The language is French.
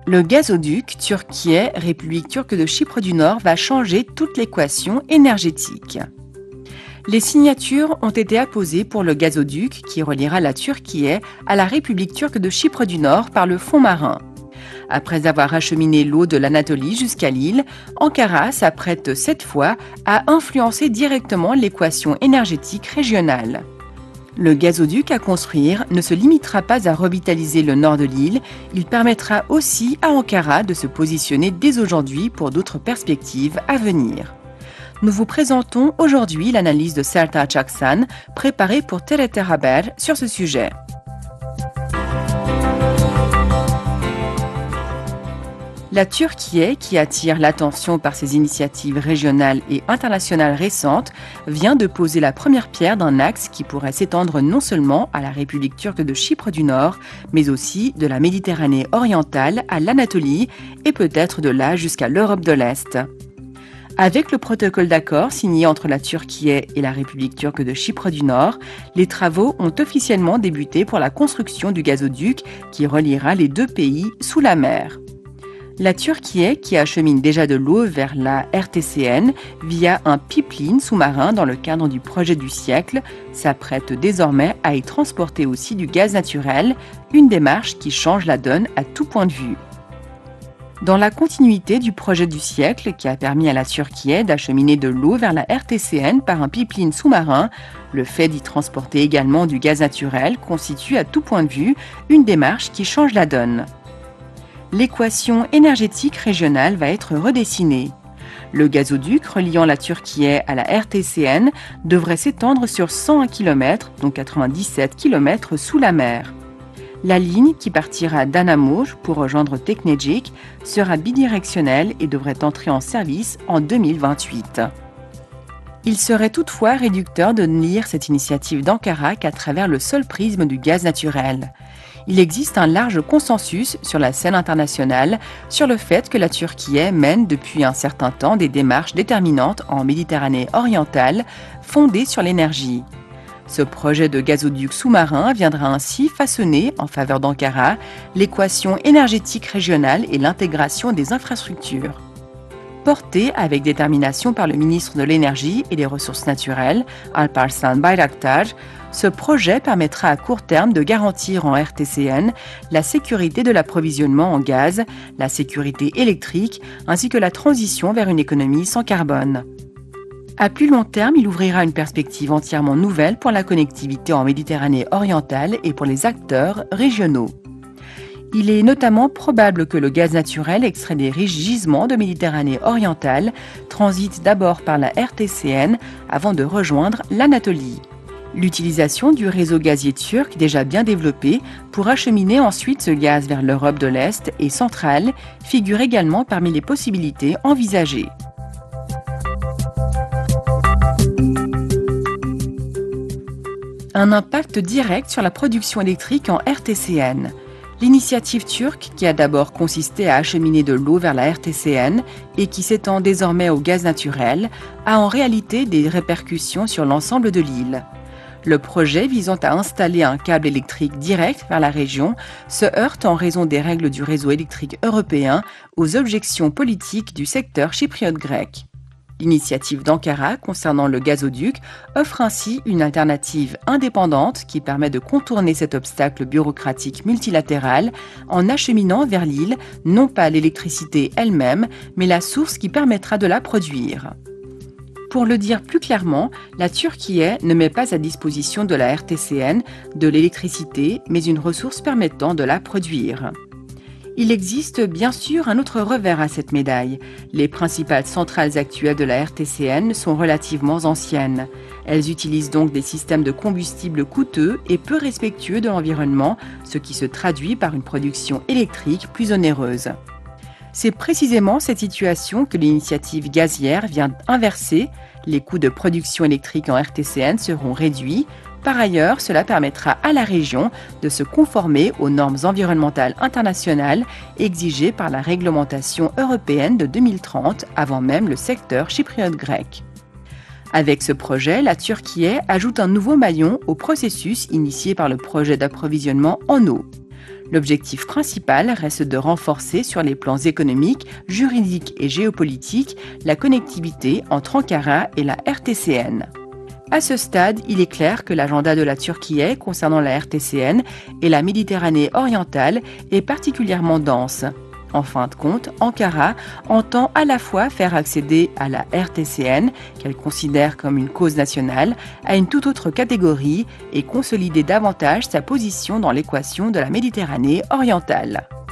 Le gazoduc Türkiye, République turque de Chypre du Nord, va changer toute l'équation énergétique. Les signatures ont été apposées pour le gazoduc qui reliera la Turquie à la République turque de Chypre du Nord par le fond marin. Après avoir acheminé l'eau de l'Anatolie jusqu'à l'île, Ankara s'apprête cette fois à influencer directement l'équation énergétique régionale. Le gazoduc à construire ne se limitera pas à revitaliser le nord de l'île, il permettra aussi à Ankara de se positionner dès aujourd'hui pour d'autres perspectives à venir. Nous vous présentons aujourd'hui l'analyse de Sertaç Aksan, préparée pour TRT Haber sur ce sujet. La Turquie, qui attire l'attention par ses initiatives régionales et internationales récentes, vient de poser la première pierre d'un axe qui pourrait s'étendre non seulement à la République turque de Chypre du Nord, mais aussi de la Méditerranée orientale à l'Anatolie et peut-être de là jusqu'à l'Europe de l'Est. Avec le protocole d'accord signé entre la Turquie et la République turque de Chypre du Nord, les travaux ont officiellement débuté pour la construction du gazoduc qui reliera les deux pays sous la mer. La Turquie, qui achemine déjà de l'eau vers la RTCN via un pipeline sous-marin dans le cadre du projet du siècle, s'apprête désormais à y transporter aussi du gaz naturel, une démarche qui change la donne à tout point de vue. Dans la continuité du projet du siècle qui a permis à la Turquie d'acheminer de l'eau vers la RTCN par un pipeline sous-marin, le fait d'y transporter également du gaz naturel constitue à tout point de vue une démarche qui change la donne. L'équation énergétique régionale va être redessinée. Le gazoduc reliant la Turquie à la RTCN devrait s'étendre sur 101 km, dont 97 km sous la mer. La ligne qui partira d'Anamur pour rejoindre Teknecik sera bidirectionnelle et devrait entrer en service en 2028. Il serait toutefois réducteur de ne lire cette initiative d'Ankara qu'à travers le seul prisme du gaz naturel. Il existe un large consensus sur la scène internationale sur le fait que la Turquie mène depuis un certain temps des démarches déterminantes en Méditerranée orientale fondées sur l'énergie. Ce projet de gazoduc sous-marin viendra ainsi façonner, en faveur d'Ankara, l'équation énergétique régionale et l'intégration des infrastructures. Porté avec détermination par le ministre de l'Énergie et des Ressources naturelles, Alparslan Bayraktar, ce projet permettra à court terme de garantir en RTCN la sécurité de l'approvisionnement en gaz, la sécurité électrique, ainsi que la transition vers une économie sans carbone. À plus long terme, il ouvrira une perspective entièrement nouvelle pour la connectivité en Méditerranée orientale et pour les acteurs régionaux. Il est notamment probable que le gaz naturel extrait des riches gisements de Méditerranée orientale transite d'abord par la RTCN avant de rejoindre l'Anatolie. L'utilisation du réseau gazier turc déjà bien développé pour acheminer ensuite ce gaz vers l'Europe de l'Est et centrale figure également parmi les possibilités envisagées. Un impact direct sur la production électrique en RTCN. L'initiative turque, qui a d'abord consisté à acheminer de l'eau vers la RTCN et qui s'étend désormais au gaz naturel, a en réalité des répercussions sur l'ensemble de l'île. Le projet visant à installer un câble électrique direct vers la région se heurte en raison des règles du réseau électrique européen aux objections politiques du secteur chypriote grec. L'initiative d'Ankara concernant le gazoduc offre ainsi une alternative indépendante qui permet de contourner cet obstacle bureaucratique multilatéral en acheminant vers l'île non pas l'électricité elle-même, mais la source qui permettra de la produire. Pour le dire plus clairement, la Turquie ne met pas à disposition de la RTCN de l'électricité, mais une ressource permettant de la produire. Il existe bien sûr un autre revers à cette médaille. Les principales centrales actuelles de la RTCN sont relativement anciennes. Elles utilisent donc des systèmes de combustible coûteux et peu respectueux de l'environnement, ce qui se traduit par une production électrique plus onéreuse. C'est précisément cette situation que l'initiative gazière vient inverser. Les coûts de production électrique en RTCN seront réduits. Par ailleurs, cela permettra à la région de se conformer aux normes environnementales internationales exigées par la réglementation européenne de 2030, avant même le secteur chypriote grec. Avec ce projet, la Turquie ajoute un nouveau maillon au processus initié par le projet d'approvisionnement en eau. L'objectif principal reste de renforcer sur les plans économiques, juridiques et géopolitiques la connectivité entre Ankara et la RTCN. À ce stade, il est clair que l'agenda de la Turquie concernant la RTCN et la Méditerranée orientale est particulièrement dense. En fin de compte, Ankara entend à la fois faire accéder à la RTCN, qu'elle considère comme une cause nationale, à une toute autre catégorie et consolider davantage sa position dans l'équation de la Méditerranée orientale.